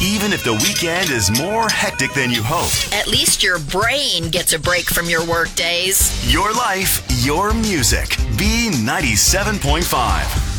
Even if the weekend is more hectic than you hoped. At least your brain gets a break from your work days. Your life, your music. B97.5.